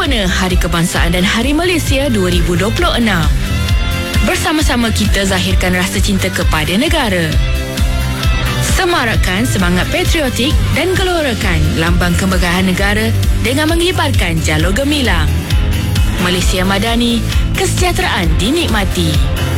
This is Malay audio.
Sempurna Hari Kebangsaan dan Hari Malaysia 2026. Bersama-sama kita zahirkan rasa cinta kepada negara. Semarakkan semangat patriotik dan gelorakan lambang kemegahan negara dengan mengibarkan jalur gemilang. Malaysia Madani, kesejahteraan dinikmati.